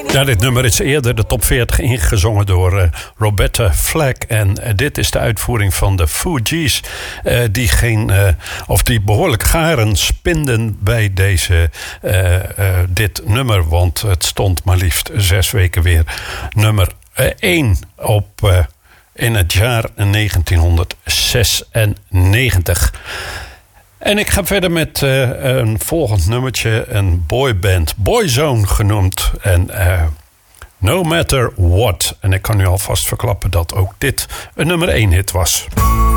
Ja, dit nummer is eerder de top 40 ingezongen door Roberta Flack. En dit is de uitvoering van de Fugees. Die behoorlijk garen spinden bij dit nummer. Want het stond maar liefst 6 weken weer nummer 1 in het jaar 1996. En ik ga verder met een volgend nummertje. Een boyband, Boyzone genoemd. En No Matter What. En ik kan nu alvast verklappen dat ook dit een nummer 1 hit was.